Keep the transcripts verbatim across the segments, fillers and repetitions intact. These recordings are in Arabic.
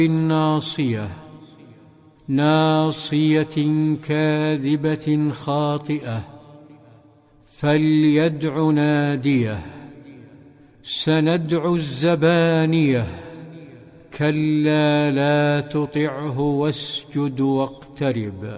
الناصية ناصية كاذبة خاطئة فليدع ناديه سندع الزبانية كلا لا تطعه واسجد واقترب.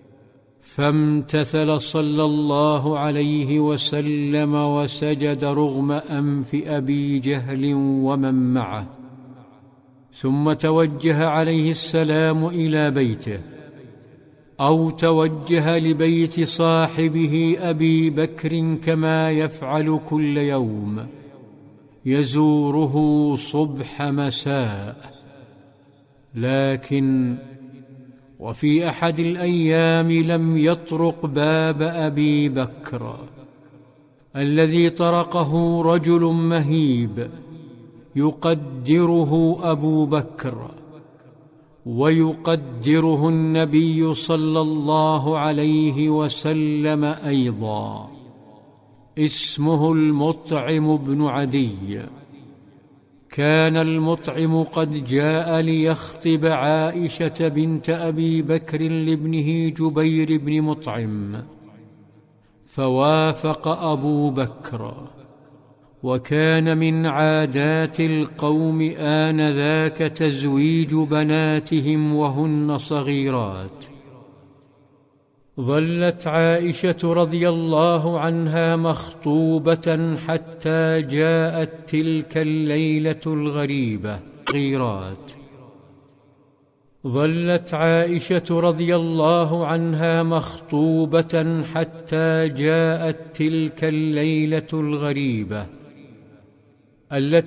فامتثل صلى الله عليه وسلم وسجد رغم أنف أبي جهل ومن معه، ثم توجه عليه السلام إلى بيته، أو توجه لبيت صاحبه أبي بكر كما يفعل كل يوم، يزوره صبح مساء. لكن وفي أحد الأيام لم يطرق باب أبي بكر الذي طرقه رجل مهيب يقدره أبو بكر ويقدره النبي صلى الله عليه وسلم أيضا، اسمه المطعم بن عدي. كان المطعم قد جاء ليخطب عائشة بنت أبي بكر لابنه جبير بن مطعم، فوافق أبو بكر، وكان من عادات القوم آنذاك تزويج بناتهم وهن صغيرات. ظلت عائشة رضي الله عنها مخطوبة حتى جاءت تلك الليلة الغريبة غيرات ظلت عائشة رضي الله عنها مخطوبة حتى جاءت تلك الليلة الغريبة التي